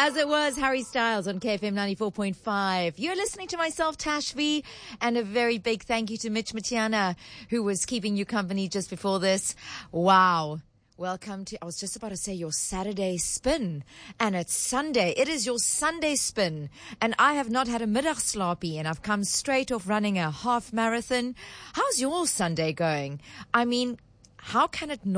As it was, Harry Styles on KFM 94.5. You're listening to myself, Tash V, and a very big thank you to Mitch Matiana, who was keeping you company just before this. Wow. Welcome to, I was just about to say your Saturday spin, and it's Sunday. It is your Sunday spin, and I have not had a middagslapie, and I've come straight off running a half marathon. How's your Sunday going? I mean, how can it not